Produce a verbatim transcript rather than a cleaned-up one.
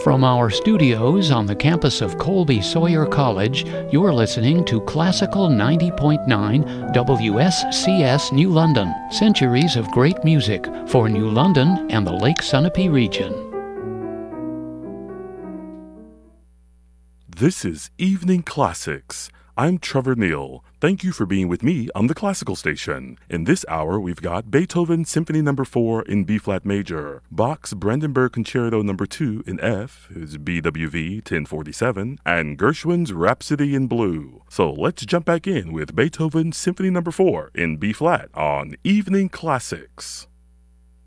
From our studios on the campus of Colby Sawyer College, you're listening to Classical ninety point nine W S C S New London. Centuries of great music for New London and the Lake Sunapee region. This is Evening Classics. I'm Trevor Neal. Thank you for being with me on the Classical Station. In this hour, we've got Beethoven Symphony Number four in B-flat major, Bach's Brandenburg Concerto Number two in F, is B W V ten forty-seven, and Gershwin's Rhapsody in Blue. So let's jump back in with Beethoven Symphony Number four in B-flat on Evening Classics.